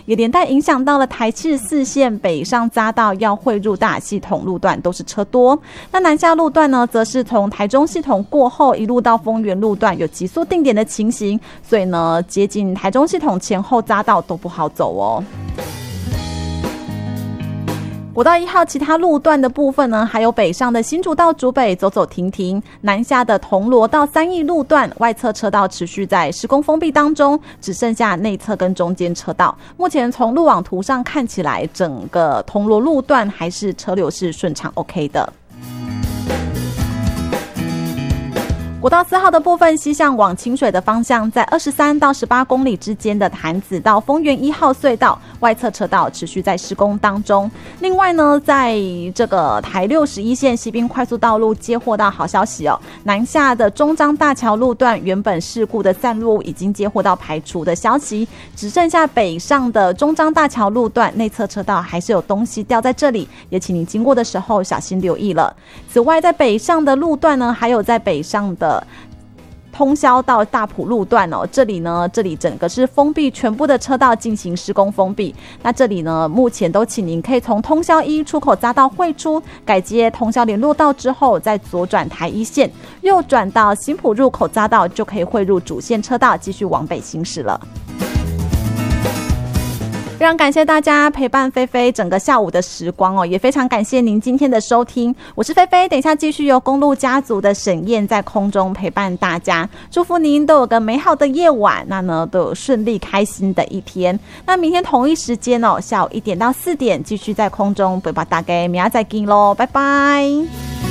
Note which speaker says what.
Speaker 1: 也连带影响到了台74线北上匝道要汇入大系统路段都是车多。那南下路段呢，则是从台中系统过后一路到丰原路段有急速定点的情形，所以呢，接近台中系统前后匝道都不好走哦。国道1号其他路段的部分呢，还有北上的新竹到竹北走走停停，南下的铜锣到三义路段外侧车道持续在施工封闭当中，只剩下内侧跟中间车道。目前从路网图上看起来，整个铜锣路段还是车流是顺畅 OK 的。国道4号的部分，西向往清水的方向，在23到18公里之间的潭子到丰原1号隧道外侧车道持续在施工当中。另外呢，在这个台61线西滨快速道路接获到好消息哦，南下的中彰大桥路段原本事故的散落已经接获到排除的消息，只剩下北上的中彰大桥路段内侧车道还是有东西掉在这里，也请你经过的时候小心留意了。此外，在北上的路段呢，还有在北上的通霄到大埔路段哦，这里整个是封闭全部的车道进行施工封闭。那这里呢，目前都请您可以从通霄1出口匝道汇出，改接通霄联络道之后，再左转台1线，右转到新埔入口匝道，就可以汇入主线车道，继续往北行驶了。非常感谢大家陪伴菲菲整个下午的时光哦，也非常感谢您今天的收听，我是菲菲，等一下继续由公路家族的沈燕在空中陪伴大家，祝福您都有个美好的夜晚，那呢都有顺利开心的一天。那明天同一时间哦，下午1点到4点继续在空中陪伴大家，明仔再见咯，拜拜。